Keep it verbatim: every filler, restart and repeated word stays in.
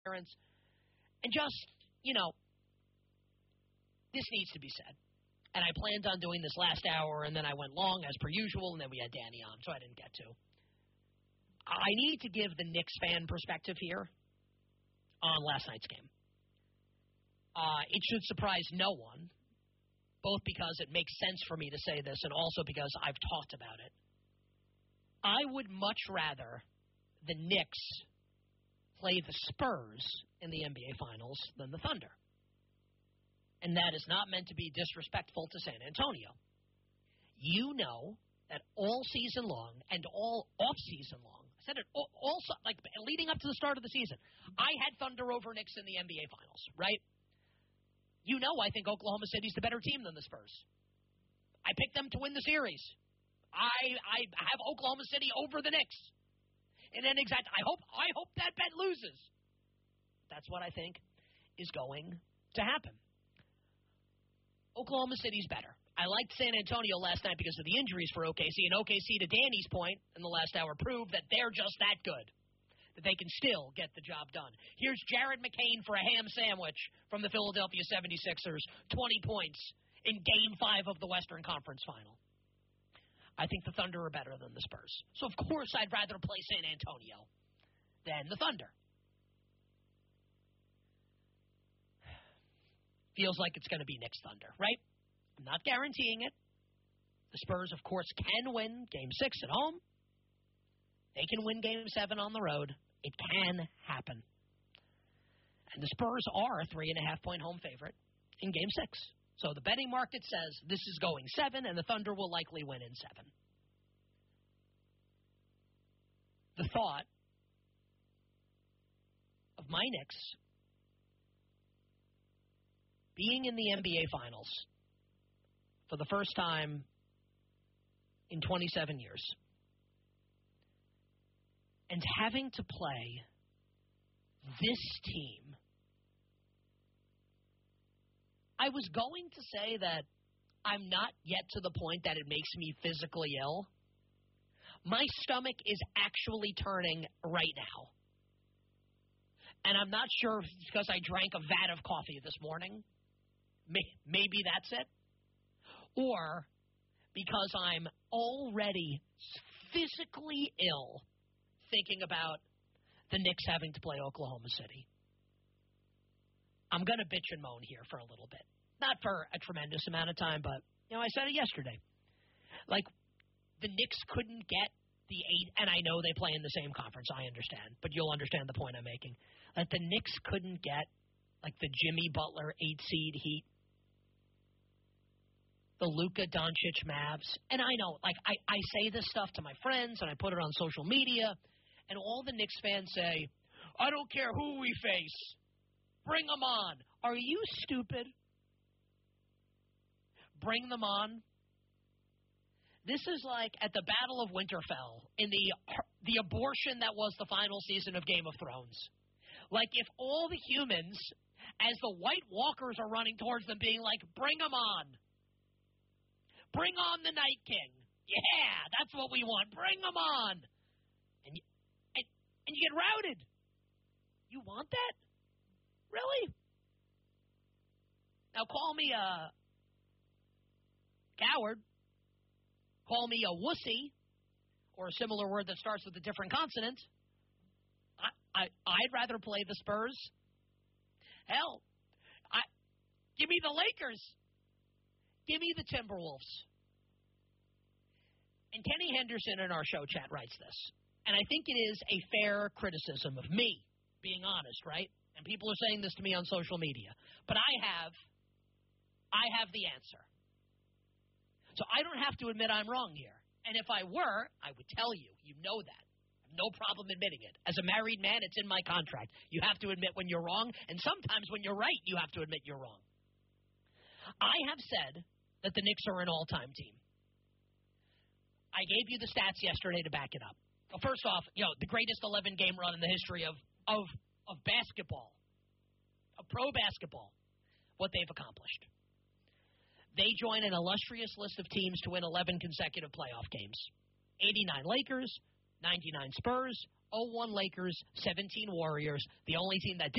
interference. And just, you know, this needs to be said. And I planned on doing this last hour, and then I went long as per usual, and then we had Danny on, so I didn't get to. I need to give the Knicks fan perspective here on last night's game. Uh, it should surprise no one, both because it makes sense for me to say this and also because I've talked about it. I would much rather the Knicks play the Spurs in the N B A Finals than the Thunder. And that is not meant to be disrespectful to San Antonio. You know that all season long and all off-season long, I said it all, all like leading up to the start of the season, I had Thunder over Knicks in the N B A Finals, right? You know I think Oklahoma City's the better team than the Spurs. I picked them to win the series. I I have Oklahoma City over the Knicks. And then exact I hope I hope that bet loses. That's what I think is going to happen. Oklahoma City's better. I liked San Antonio last night because of the injuries for O K C, and O K C, to Danny's point in the last hour, proved that they're just that good, that they can still get the job done. Here's Jared McCain for a ham sandwich from the Philadelphia seventy-sixers, twenty points in Game five of the Western Conference Final. I think the Thunder are better than the Spurs. So, of course, I'd rather play San Antonio than the Thunder. Feels like it's going to be Knicks Thunder, right? I'm not guaranteeing it. The Spurs, of course, can win Game six at home. They can win Game seven on the road. It can happen. And the Spurs are a three-and-a-half point home favorite in Game six. So the betting market says this is going seven, and the Thunder will likely win in seven. The thought of my Knicks being in the N B A Finals for the first time in twenty-seven years and having to play this team. I was going to say that I'm not yet to the point that it makes me physically ill. My stomach is actually turning right now. And I'm not sure if it's because I drank a vat of coffee this morning. Maybe that's it. Or because I'm already physically ill thinking about the Knicks having to play Oklahoma City. I'm going to bitch and moan here for a little bit. Not for a tremendous amount of time, but, you know, I said it yesterday. Like, the Knicks couldn't get the eight, and I know they play in the same conference, I understand, but you'll understand the point I'm making. Like, the Knicks couldn't get, like, the Jimmy Butler eight-seed Heat, the Luka Doncic Mavs. And I know, like, I, I say this stuff to my friends, and I put it on social media, and all the Knicks fans say, I don't care who we face. Bring them on. Are you stupid? Bring them on. This is like at the Battle of Winterfell in the the abortion that was the final season of Game of Thrones. Like if all the humans, as the White Walkers are running towards them, being like, bring them on. Bring on the Night King. Yeah, that's what we want. Bring them on. And you, and, and you get routed. You want that? Really? Now call me a coward. Call me a wussy, or a similar word that starts with a different consonant. I, I, I'd rather play the Spurs. Hell, I, give me the Lakers. Give me the Timberwolves. And Kenny Henderson in our show chat writes this, and I think it is a fair criticism of me, being honest, right? And people are saying this to me on social media. But I have, I have the answer. So I don't have to admit I'm wrong here. And if I were, I would tell you. You know that. I have no problem admitting it. As a married man, it's in my contract. You have to admit when you're wrong, and sometimes when you're right, you have to admit you're wrong. I have said that the Knicks are an all-time team. I gave you the stats yesterday to back it up. Well, first off, you know, the greatest eleven-game run in the history of of of basketball, of pro basketball, what they've accomplished. They join an illustrious list of teams to win eleven consecutive playoff games. eighty-nine Lakers, ninety-nine Spurs, oh one Lakers, seventeen Warriors. The only team that